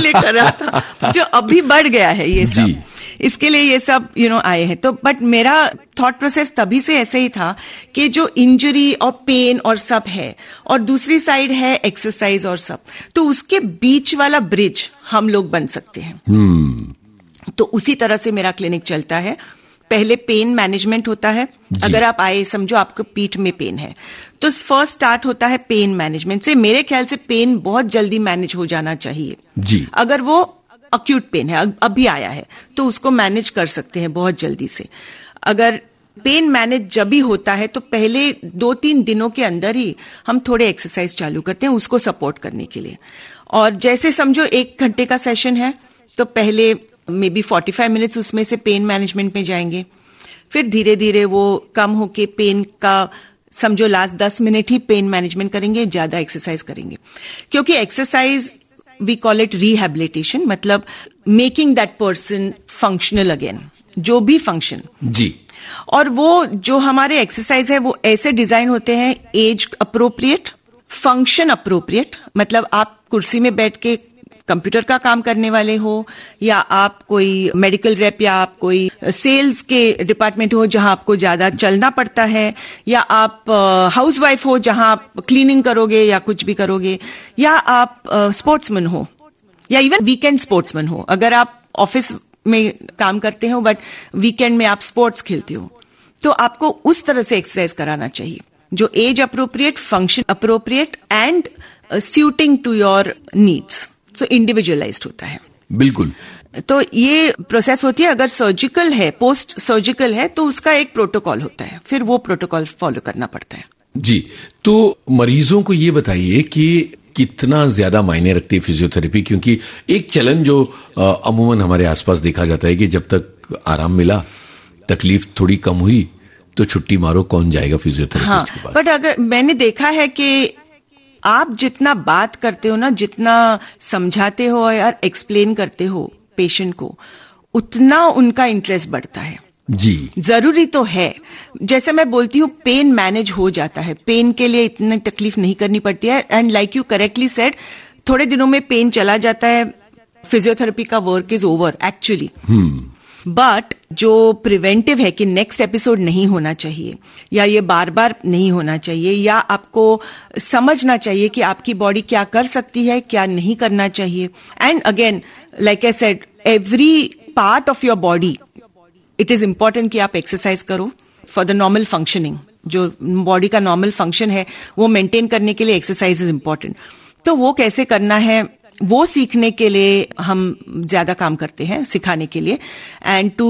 लिए कर रहा था, जो अभी बढ़ गया है ये सब, इसके लिए ये सब आए हैं। तो बट मेरा थॉट प्रोसेस तभी से ऐसे ही था कि जो इंजरी और पेन और सब है, और दूसरी साइड है एक्सरसाइज और सब, तो उसके बीच वाला ब्रिज हम लोग बन सकते हैं। तो उसी तरह से मेरा क्लिनिक चलता है। पहले पेन मैनेजमेंट होता है। अगर आप आए, समझो आपको पीठ में पेन है, तो फर्स्ट स्टार्ट होता है पेन मैनेजमेंट से। मेरे ख्याल से पेन बहुत जल्दी मैनेज हो जाना चाहिए जी। अगर वो अक्यूट पेन है, अभी आया है, तो उसको मैनेज कर सकते हैं बहुत जल्दी से। अगर पेन मैनेज जब भी होता है तो पहले 2-3 दिनों के अंदर ही हम थोड़े एक्सरसाइज चालू करते हैं उसको सपोर्ट करने के लिए। और जैसे समझो 1 घंटे का सेशन है, तो पहले मे बी 45 मिनट्स उसमें से पेन मैनेजमेंट में जाएंगे, फिर धीरे धीरे वो कम होके पेन का समझो लास्ट 10 मिनट ही पेन मैनेजमेंट करेंगे, ज्यादा एक्सरसाइज करेंगे। क्योंकि exercise we call it rehabilitation, मतलब making that person functional again, जो भी फंक्शन जी। और वो जो हमारे एक्सरसाइज है वो ऐसे डिजाइन होते हैं, एज अप्रोप्रिएट, फंक्शन अप्रोप्रिएट, मतलब आप कुर्सी में बैठ के कंप्यूटर का काम करने वाले हो, या आप कोई मेडिकल रेप, या आप कोई सेल्स के डिपार्टमेंट हो जहां आपको ज्यादा चलना पड़ता है, या आप हाउसवाइफ हो जहां आप क्लीनिंग करोगे या कुछ भी करोगे, या आप स्पोर्ट्समैन हो, या इवन वीकेंड स्पोर्ट्समैन हो। अगर आप ऑफिस में काम करते हो बट वीकेंड में आप स्पोर्ट्स खेलते हो, तो आपको उस तरह से एक्सरसाइज कराना चाहिए जो age appropriate, function appropriate and shooting to your needs. So individualised होता है। बिल्कुल। तो ये प्रोसेस होती है। अगर सर्जिकल है, पोस्ट सर्जिकल है, तो उसका एक प्रोटोकॉल होता है, फिर वो प्रोटोकॉल फॉलो करना पड़ता है जी। तो मरीजों को ये बताइए कि कितना ज्यादा मायने रखती है फिजियोथेरेपी, क्योंकि एक चलन जो अमूमन हमारे आसपास देखा जाता है कि जब तक आराम मिला, तकलीफ थोड़ी कम हुई, तो छुट्टी मारो, कौन जाएगा फिजियोथेरेपिस्ट के पास। बट अगर मैंने देखा है कि आप जितना बात करते हो ना, जितना समझाते हो और एक्सप्लेन करते हो पेशेंट को, उतना उनका इंटरेस्ट बढ़ता है जी। जरूरी तो है, जैसे मैं बोलती हूँ पेन मैनेज हो जाता है, पेन के लिए इतनी तकलीफ नहीं करनी पड़ती है। And like you correctly said, थोड़े दिनों में पेन चला जाता है, फिजियोथेरेपी का work is over actually. But जो प्रिवेंटिव है कि नेक्स्ट एपिसोड नहीं होना चाहिए, या ये बार बार नहीं होना चाहिए, या आपको समझना चाहिए कि आपकी बॉडी क्या कर सकती है, क्या नहीं करना चाहिए। And again like I said, every part of your body it is important कि आप एक्सरसाइज करो फॉर द नॉर्मल फंक्शनिंग। जो बॉडी का नॉर्मल फंक्शन है वो मेंटेन करने के लिए एक्सरसाइज इज इम्पॉर्टेंट। तो वो कैसे करना है, वो सीखने के लिए हम ज्यादा काम करते हैं, सिखाने के लिए। And to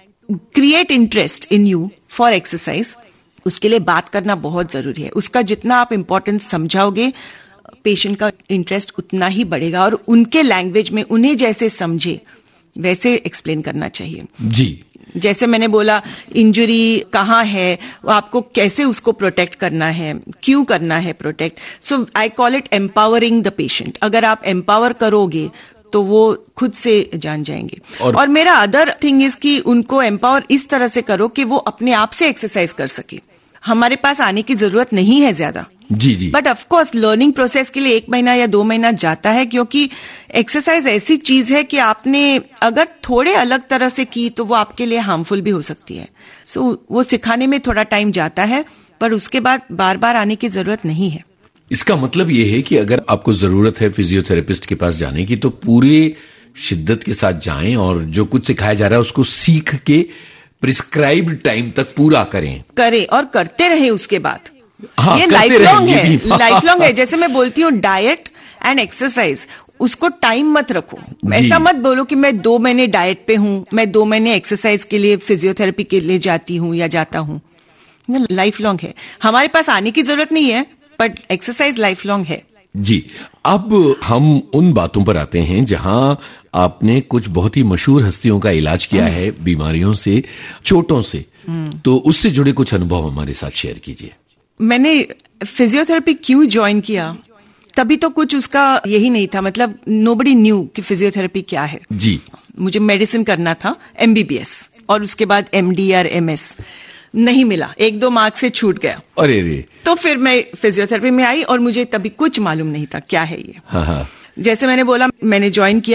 create interest in you for exercise, उसके लिए बात करना बहुत जरूरी है। उसका जितना आप इम्पोर्टेंस समझाओगे, पेशेंट का इंटरेस्ट उतना ही बढ़ेगा, और उनके लैंग्वेज में उन्हें जैसे समझे वैसे एक्सप्लेन करना चाहिए जी। जैसे मैंने बोला, इंजरी कहाँ है, आपको कैसे उसको प्रोटेक्ट करना है, क्यों करना है protect. So I call it empowering the patient. अगर आप एम्पावर करोगे तो वो खुद से जान जाएंगे। और मेरा अदर थिंग इज कि उनको एम्पावर इस तरह से करो कि वो अपने आप से एक्सरसाइज कर सके। हमारे पास आने की जरूरत नहीं है ज्यादा जी जी। But of course learning process के लिए 1 महीना या 2 महीना जाता है, क्योंकि एक्सरसाइज ऐसी चीज है कि आपने अगर थोड़े अलग तरह से की तो वो आपके लिए हार्मफुल भी हो सकती है। सो वो सिखाने में थोड़ा टाइम जाता है, पर उसके बाद बार बार आने की जरूरत नहीं है। इसका मतलब ये है कि अगर आपको जरूरत है फिजियोथेरेपिस्ट के पास जाने की, तो पूरे शिद्दत के साथ जाएं और जो कुछ सिखाया जा रहा है उसको सीख के प्रिस्क्राइब्ड टाइम तक पूरा करें और करते रहे उसके बाद। हाँ, ये लाइफ लॉन्ग है, लाइफ लॉन्ग है। जैसे मैं बोलती हूँ डाइट एंड एक्सरसाइज, उसको टाइम मत रखो। ऐसा मत बोलो कि मैं 2 महीने डाइट पे हूँ, मैं 2 महीने एक्सरसाइज के लिए, फिजियोथेरेपी के लिए जाती हूँ या जाता हूँ। लाइफ लॉन्ग है, हमारे पास आने की जरूरत नहीं है, बट एक्सरसाइज लाइफ लॉन्ग है जी। अब हम उन बातों पर आते हैं जहां आपने कुछ बहुत ही मशहूर हस्तियों का इलाज किया है, बीमारियों से, चोटों से। तो उससे जुड़े कुछ अनुभव हमारे साथ शेयर कीजिए। मैंने फिजियोथेरेपी क्यों ज्वाइन किया, तभी तो कुछ उसका यही नहीं था, मतलब नोबडी न्यू कि फिजियोथेरेपी क्या है जी। मुझे मेडिसिन करना था, MBBS, और उसके बाद MD और MS नहीं मिला, 1-2 मार्क्स से छूट गया। अरे रे। तो फिर मैं फिजियोथेरेपी में आई और मुझे तभी कुछ मालूम नहीं था क्या है ये। हाँ। जैसे मैंने बोला, मैंने ज्वाइन किया